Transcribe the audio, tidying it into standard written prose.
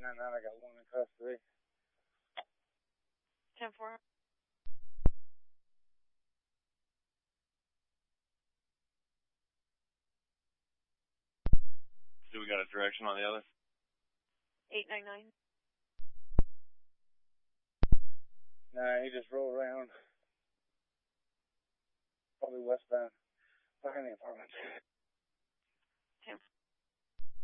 899, I got one in custody. 10-4. Do we got a direction on the other? 899. Nah, he just rolled around. Probably westbound. Behind the apartment. 10-4.